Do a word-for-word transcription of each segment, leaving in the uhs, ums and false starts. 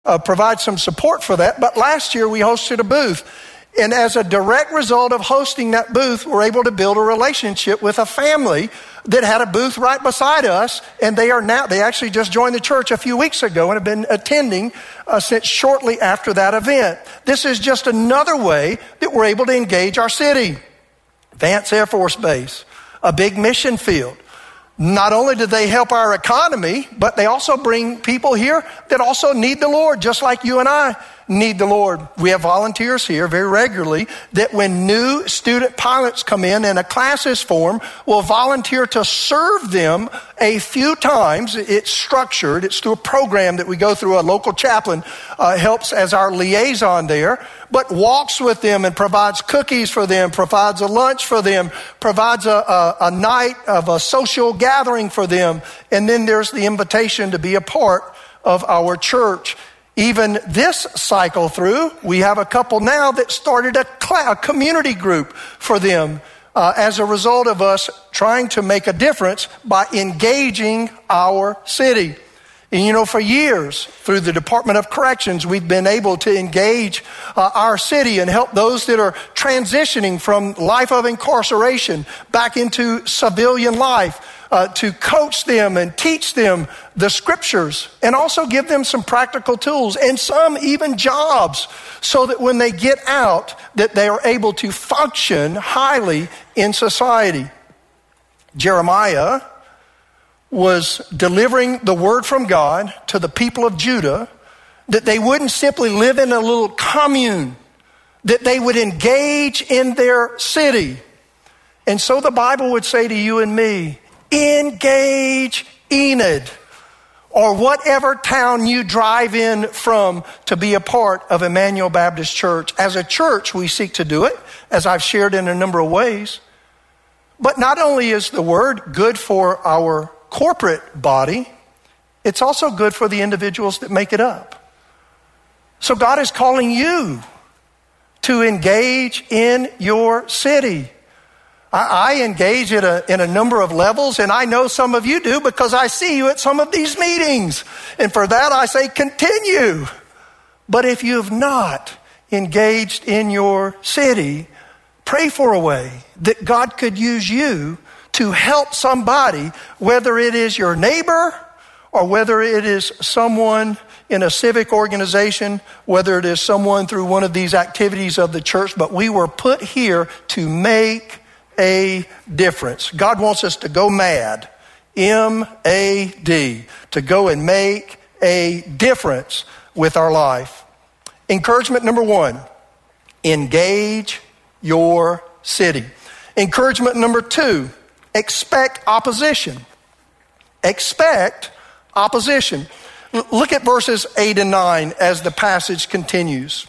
uh, provide some support for that. But last year we hosted a booth. And as a direct result of hosting that booth, we're able to build a relationship with a family that had a booth right beside us. And they are now, they actually just joined the church a few weeks ago and have been attending uh, since shortly after that event. This is just another way that we're able to engage our city. Vance Air Force Base, a big mission field. Not only do they help our economy, but they also bring people here that also need the Lord, just like you and I need the Lord. We have volunteers here very regularly that when new student pilots come in and a class is formed, will volunteer to serve them a few times. It's structured. It's through a program that we go through. A local chaplain uh, helps as our liaison there, but walks with them and provides cookies for them, provides a lunch for them, provides a, a, a night of a social gathering for them. And then there's the invitation to be a part of our church. Even this cycle through, we have a couple now that started a, cl- a community group for them uh, as a result of us trying to make a difference by engaging our city. And you know, for years, through the Department of Corrections, we've been able to engage uh, our city and help those that are transitioning from life of incarceration back into civilian life. Uh, to coach them and teach them the scriptures and also give them some practical tools and some even jobs so that when they get out that they are able to function highly in society. Jeremiah was delivering the word from God to the people of Judah that they wouldn't simply live in a little commune, that they would engage in their city. And so the Bible would say to you and me, engage Enid, or whatever town you drive in from to be a part of Emmanuel Baptist Church. As a church, we seek to do it, as I've shared in a number of ways. But not only is the word good for our corporate body, it's also good for the individuals that make it up. So God is calling you to engage in your city. I engage at a, in a number of levels, and I know some of you do because I see you at some of these meetings. And for that, I say continue. But if you have not engaged in your city, pray for a way that God could use you to help somebody, whether it is your neighbor or whether it is someone in a civic organization, whether it is someone through one of these activities of the church. But we were put here to make a difference. God wants us to go mad, M A D, to go and make a difference with our life. Encouragement number one, engage your city. Encouragement number two, expect opposition. Expect opposition. L- look at verses eight and nine as the passage continues.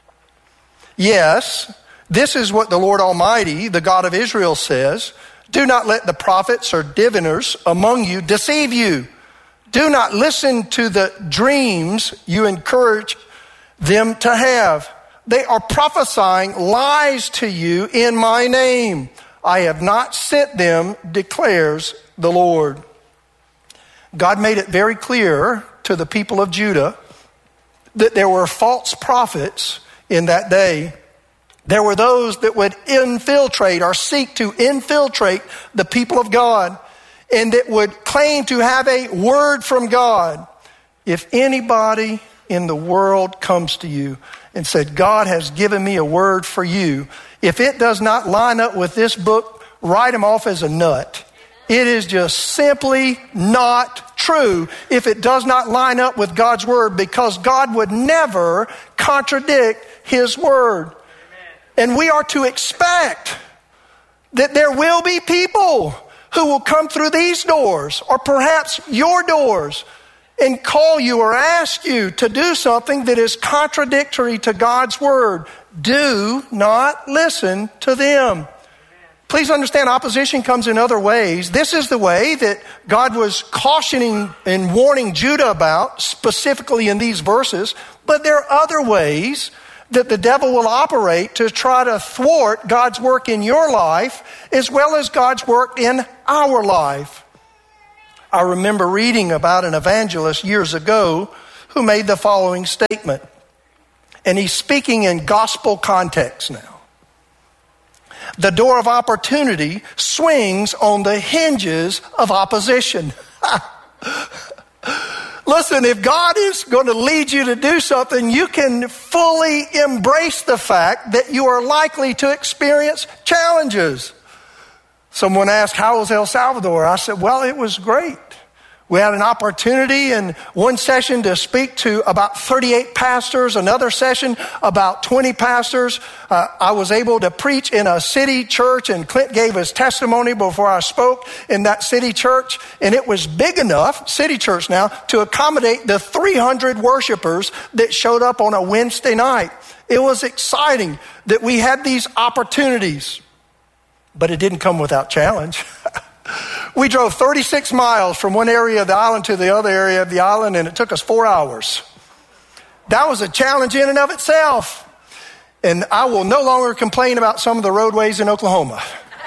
Yes, this is what the Lord Almighty, the God of Israel, says. Do not let the prophets or diviners among you deceive you. Do not listen to the dreams you encourage them to have. They are prophesying lies to you in my name. I have not sent them, declares the Lord. God made it very clear to the people of Judah that there were false prophets in that day. There were those that would infiltrate or seek to infiltrate the people of God and that would claim to have a word from God. If anybody in the world comes to you and said, God has given me a word for you, if it does not line up with this book, write them off as a nut. It is just simply not true if it does not line up with God's word, because God would never contradict his word. And we are to expect that there will be people who will come through these doors or perhaps your doors and call you or ask you to do something that is contradictory to God's word. Do not listen to them. Please understand, opposition comes in other ways. This is the way that God was cautioning and warning Judah about, specifically in these verses. But there are other ways that the devil will operate to try to thwart God's work in your life as well as God's work in our life. I remember reading about an evangelist years ago who made the following statement. And he's speaking in gospel context now. The door of opportunity swings on the hinges of opposition. Listen, if God is going to lead you to do something, you can fully embrace the fact that you are likely to experience challenges. Someone asked, how was El Salvador? I said, well, it was great. We had an opportunity in one session to speak to about thirty-eight pastors, another session about twenty pastors. Uh, I was able to preach in a city church, and Clint gave his testimony before I spoke in that city church. And it was big enough, city church now, to accommodate the three hundred worshipers that showed up on a Wednesday night. It was exciting that we had these opportunities, but it didn't come without challenge. We drove thirty-six miles from one area of the island to the other area of the island, and it took us four hours. That was a challenge in and of itself. And I will no longer complain about some of the roadways in Oklahoma.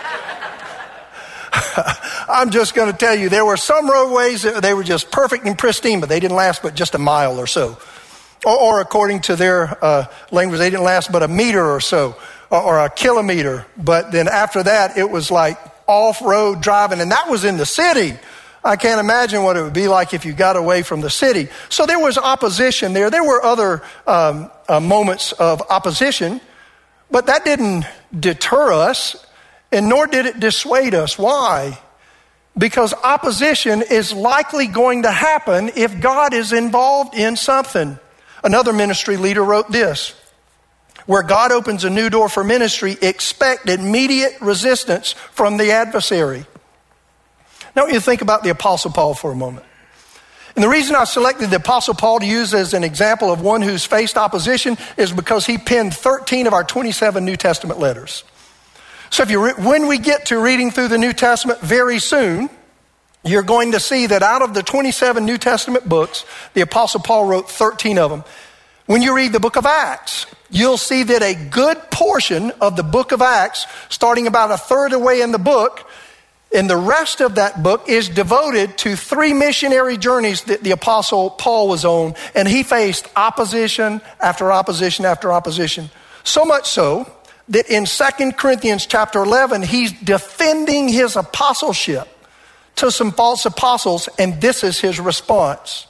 I'm just going to tell you, there were some roadways that they were just perfect and pristine, but they didn't last but just a mile or so. Or, or according to their uh, language, they didn't last but a meter or so, or, or a kilometer. But then after that, it was like off-road driving, and that was in the city. I can't imagine what it would be like if you got away from the city. So there was opposition there. There were other um, uh, moments of opposition, but that didn't deter us, and nor did it dissuade us. Why? Because opposition is likely going to happen if God is involved in something. Another ministry leader wrote this: where God opens a new door for ministry, expect immediate resistance from the adversary. Now you think about the Apostle Paul for a moment. And the reason I selected the Apostle Paul to use as an example of one who's faced opposition is because he penned thirteen of our twenty-seven New Testament letters. So if you re- when we get to reading through the New Testament very soon, you're going to see that out of the twenty-seven New Testament books, the Apostle Paul wrote thirteen of them. When you read the book of Acts, you'll see that a good portion of the book of Acts, starting about a third away in the book, and the rest of that book is devoted to three missionary journeys that the Apostle Paul was on, and he faced opposition after opposition after opposition. So much so that in Second Corinthians chapter eleven, he's defending his apostleship to some false apostles, and this is his response.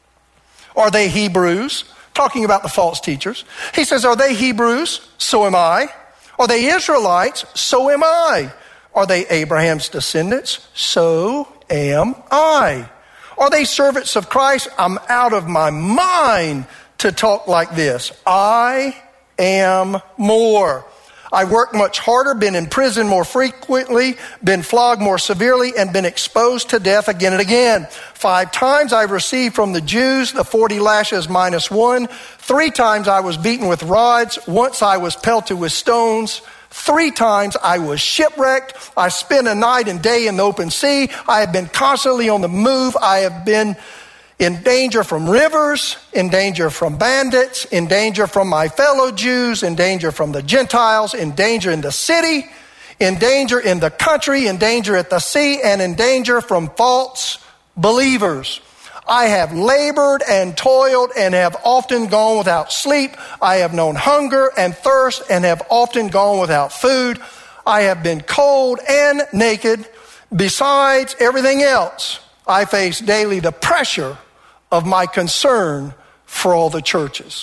Are they Hebrews? Talking about the false teachers. He says, are they Hebrews? So am I. Are they Israelites? So am I. Are they Abraham's descendants? So am I. Are they servants of Christ? I'm out of my mind to talk like this. I am more. I worked much harder, been in prison more frequently, been flogged more severely, and been exposed to death again and again. Five times I received from the Jews the forty lashes minus one. Three times I was beaten with rods. Once I was pelted with stones. Three times I was shipwrecked. I spent a night and day in the open sea. I have been constantly on the move. I have been in danger from rivers, in danger from bandits, in danger from my fellow Jews, in danger from the Gentiles, in danger in the city, in danger in the country, in danger at the sea, and in danger from false believers. I have labored and toiled and have often gone without sleep. I have known hunger and thirst and have often gone without food. I have been cold and naked. Besides everything else, I face daily the pressure of my concern for all the churches.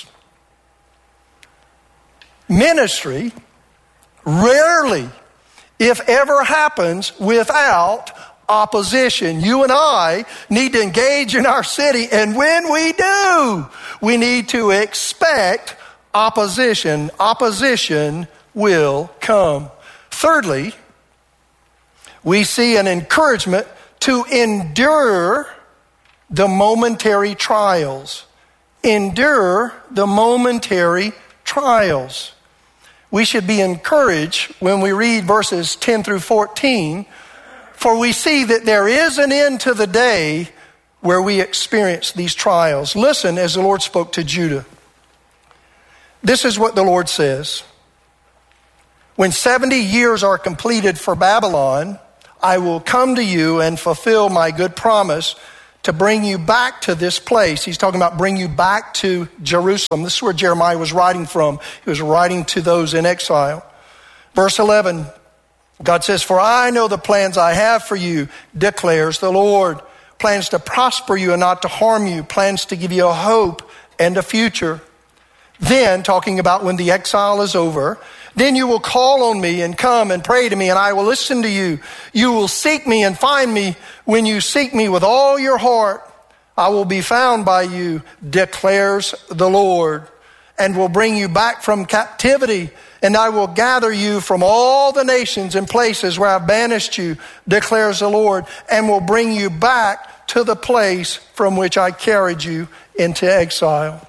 Ministry rarely, if ever, happens without opposition. You and I need to engage in our city, and when we do, we need to expect opposition. Opposition will come. Thirdly, we see an encouragement to endure the momentary trials. Endure the momentary trials. We should be encouraged when we read verses ten through fourteen, for we see that there is an end to the day where we experience these trials. Listen as the Lord spoke to Judah. This is what the Lord says. When seventy years are completed for Babylon, I will come to you and fulfill my good promise to bring you back to this place. He's talking about bring you back to Jerusalem. This is where Jeremiah was writing from. He was writing to those in exile. Verse eleven, God says, for I know the plans I have for you, declares the Lord. Plans to prosper you and not to harm you. Plans to give you a hope and a future. Then, talking about when the exile is over, then you will call on me and come and pray to me, and I will listen to you. You will seek me and find me when you seek me with all your heart. I will be found by you, declares the Lord, and will bring you back from captivity, and I will gather you from all the nations and places where I've banished you, declares the Lord, and will bring you back to the place from which I carried you into exile.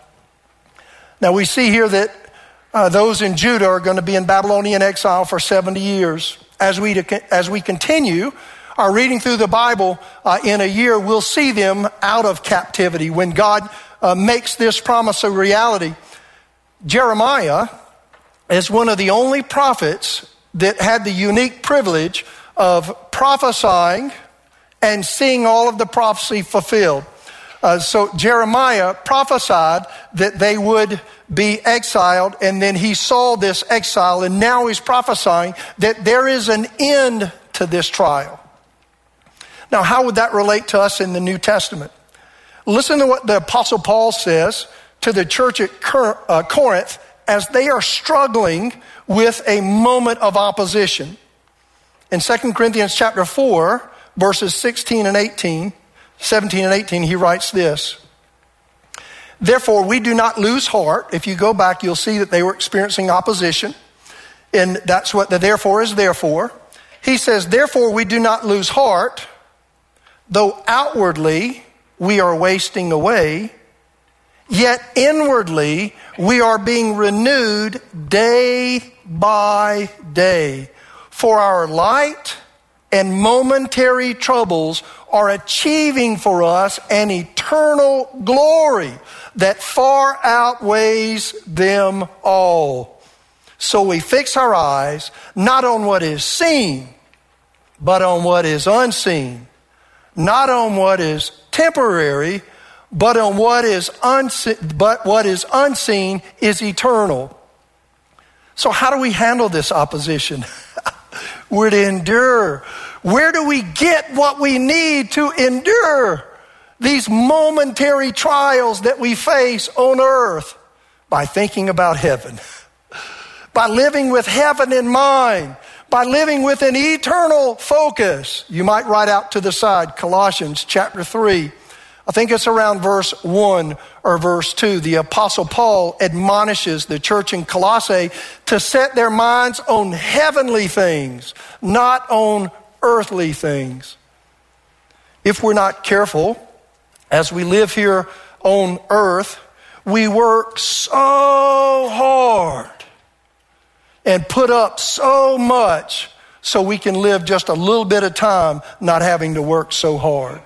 Now we see here that uh, those in Judah are going to be in Babylonian exile for seventy years. As we, as we continue our reading through the Bible uh, in a year, we'll see them out of captivity when God uh, makes this promise a reality. Jeremiah is one of the only prophets that had the unique privilege of prophesying and seeing all of the prophecy fulfilled. Uh, so Jeremiah prophesied that they would be exiled, and then he saw this exile, and now he's prophesying that there is an end to this trial. Now, how would that relate to us in the New Testament? Listen to what the Apostle Paul says to the church at Corinth as they are struggling with a moment of opposition. In Second Corinthians chapter four, verses sixteen and eighteen, seventeen and eighteen, he writes this. Therefore, we do not lose heart. If you go back, you'll see that they were experiencing opposition. And that's what the therefore is there for. He says, therefore, we do not lose heart, though outwardly we are wasting away, yet inwardly we are being renewed day by day. For our light and momentary troubles are achieving for us an eternal glory that far outweighs them all. So we fix our eyes not on what is seen, but on what is unseen. Not on what is temporary, but on what is unseen, but what is unseen is eternal. So how do we handle this opposition? We're to endure. Where do we get what we need to endure these momentary trials that we face on earth? By thinking about heaven, by living with heaven in mind, by living with an eternal focus. You might write out to the side, Colossians chapter three. I think it's around verse one or verse two. The Apostle Paul admonishes the church in Colossae to set their minds on heavenly things, not on earthly things. If we're not careful, as we live here on earth, we work so hard and put up so much so we can live just a little bit of time not having to work so hard.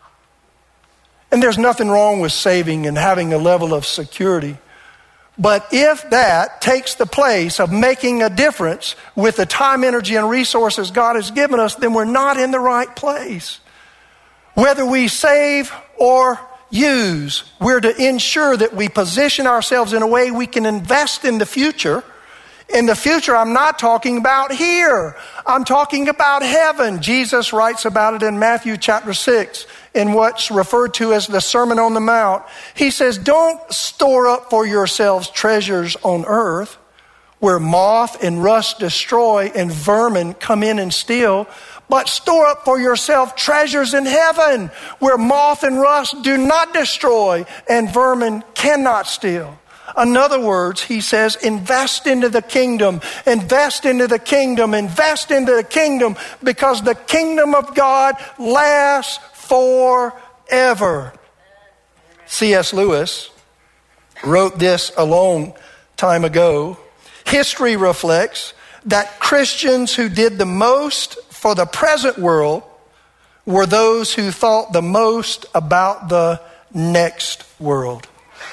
And there's nothing wrong with saving and having a level of security. But if that takes the place of making a difference with the time, energy, and resources God has given us, then we're not in the right place. Whether we save or use, we're to ensure that we position ourselves in a way we can invest in the future. In the future, I'm not talking about here. I'm talking about heaven. Jesus writes about it in Matthew chapter six in what's referred to as the Sermon on the Mount. He says, don't store up for yourselves treasures on earth where moth and rust destroy and vermin come in and steal, but store up for yourself treasures in heaven where moth and rust do not destroy and vermin cannot steal. In other words, he says, invest into the kingdom, invest into the kingdom, invest into the kingdom, because the kingdom of God lasts forever. C S Lewis wrote this a long time ago. History reflects that Christians who did the most for the present world were those who thought the most about the next world.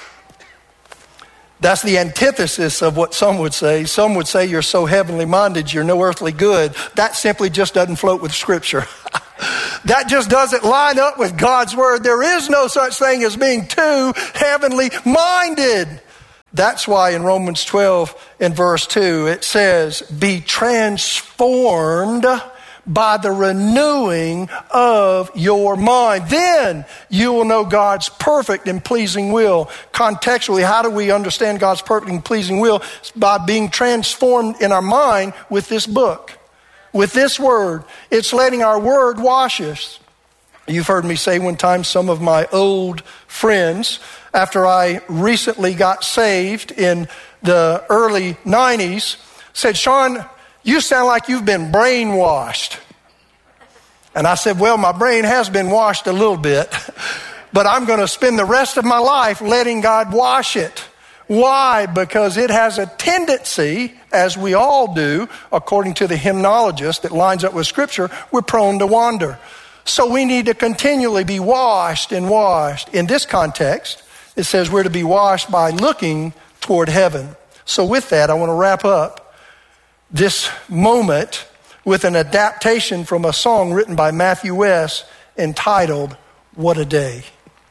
That's the antithesis of what some would say. Some would say you're so heavenly minded, you're no earthly good. That simply just doesn't float with Scripture. That just doesn't line up with God's word. There is no such thing as being too heavenly minded. That's why in Romans twelve and verse two, it says, be transformed by the renewing of your mind. Then you will know God's perfect and pleasing will. Contextually, how do we understand God's perfect and pleasing will? It's by being transformed in our mind with this book, with this word. It's letting our word wash us. You've heard me say one time, some of my old friends, after I recently got saved in the early nineties, said, Sean, you sound like you've been brainwashed. And I said, well, my brain has been washed a little bit, but I'm going to spend the rest of my life letting God wash it. Why? Because it has a tendency, as we all do, according to the hymnologist that lines up with Scripture, we're prone to wander. So we need to continually be washed and washed. In this context, it says we're to be washed by looking toward heaven. So with that, I want to wrap up this moment with an adaptation from a song written by Matthew West entitled, What a Day.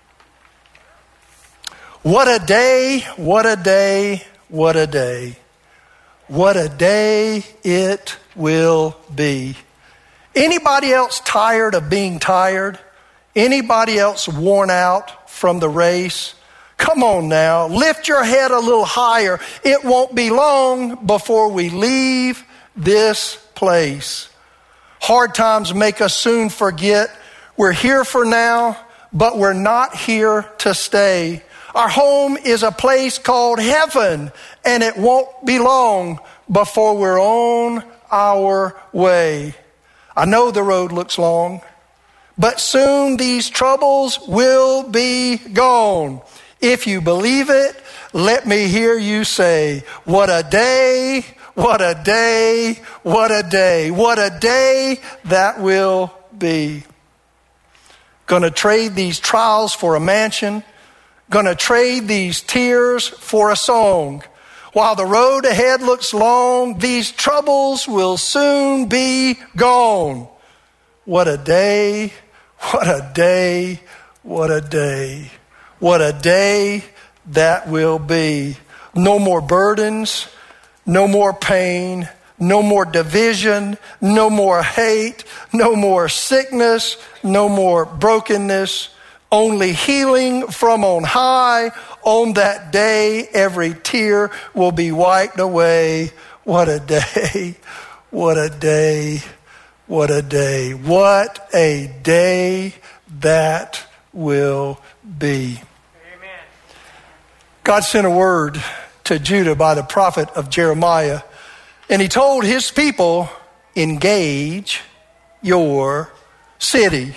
What a day, what a day, what a day. What a day it will be. Anybody else tired of being tired? Anybody else worn out from the race? Come on now, lift your head a little higher. It won't be long before we leave this place. Hard times make us soon forget we're here for now, but we're not here to stay. Our home is a place called heaven, and it won't be long before we're on our way. I know the road looks long, but soon these troubles will be gone. If you believe it, let me hear you say, what a day, what a day, what a day, what a day that will be. Gonna trade these trials for a mansion, gonna trade these tears for a song. While the road ahead looks long, these troubles will soon be gone. What a day, what a day, what a day. What a day that will be. No more burdens, no more pain, no more division, no more hate, no more sickness, no more brokenness. Only healing from on high. On that day, every tear will be wiped away. What a day, what a day, what a day. What a day that will be. Amen. God sent a word to Judah by the prophet of Jeremiah, and he told his people, engage your city.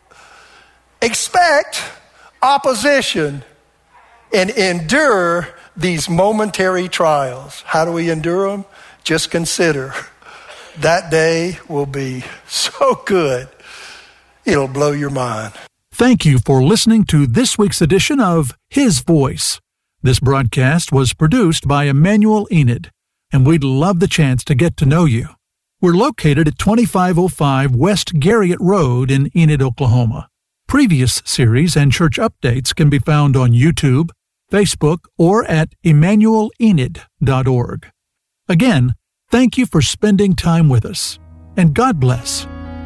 Expect opposition and endure these momentary trials. How do we endure them? Just consider that day will be so good, it'll blow your mind. Thank you for listening to this week's edition of His Voice. This broadcast was produced by Emmanuel Enid, and we'd love the chance to get to know you. We're located at twenty-five oh five West Garriott Road in Enid, Oklahoma. Previous series and church updates can be found on YouTube, Facebook, or at emmanuel enid dot org. Again, thank you for spending time with us, and God bless.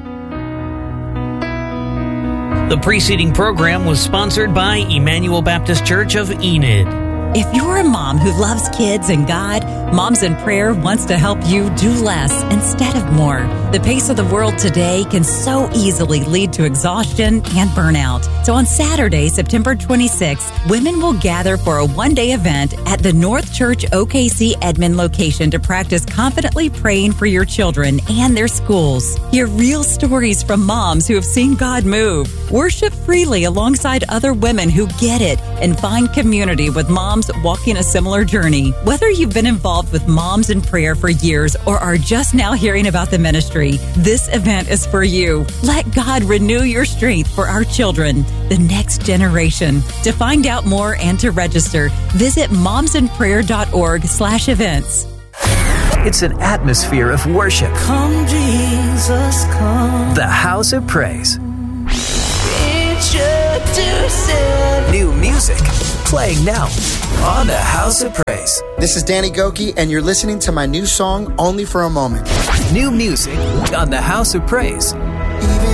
The preceding program was sponsored by Emmanuel Baptist Church of Enid. If you're a mom who loves kids and God, Moms in Prayer wants to help you do less instead of more. The pace of the world today can so easily lead to exhaustion and burnout. So on Saturday, September twenty-sixth, women will gather for a one-day event at the North Church O K C Edmond location to practice confidently praying for your children and their schools. Hear real stories from moms who have seen God move. Worship freely alongside other women who get it and find community with moms walking a similar journey. Whether you've been involved with Moms in Prayer for years or are just now hearing about the ministry, this event is for you. Let God renew your strength for our children, the next generation. To find out more and to register, visit momsinprayer.org slash events. It's an atmosphere of worship. Come, Jesus, come. The House of Praise. Seducing. New music playing now on the House of Praise. This is Danny Goki, and you're listening to my new song, Only for a Moment. New music on the House of Praise. Even